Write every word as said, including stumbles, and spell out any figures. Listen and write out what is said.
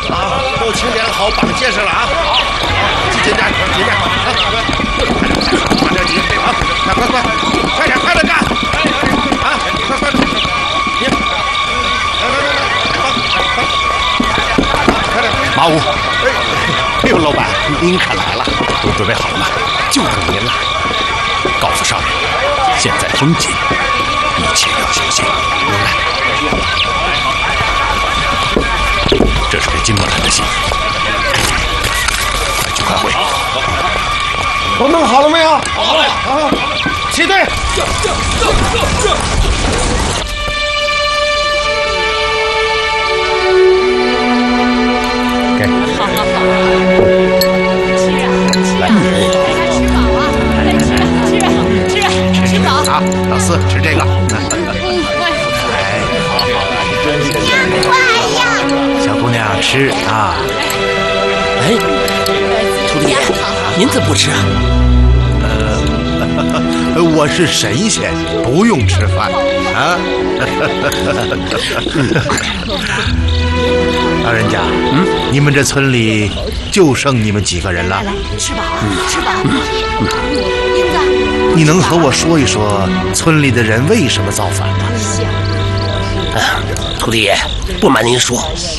啊，都清点好绑结实了啊！好，紧点，紧点，啊，慢点紧啊！快快快，快点快点干！啊，快快点！你，来来来来，好，快点！ 马武，哎呦，老板，您可来了，都准备好了吗？就等您了。告诉上人，现在风紧，一切要小心。这是给金木兰的信，快去开会。 都弄好了没有？好了，好，齐队。 给。 好好好。吃啊吃啊，吃饱啊！来吃啊吃啊吃啊吃饱。 啊，老四吃这个。 嗯， 哎，好好，真谢谢。 快呀！ 小姑娘吃啊。 哎，徒弟，您怎么不吃啊？ 呃，我是神仙，不用吃饭啊。老人家，嗯，你们这村里就剩你们几个人了？ 吃饱啊，吃饱。英子， 你能和我说一说村里的人为什么造反吗？ 徒弟，不瞒您说，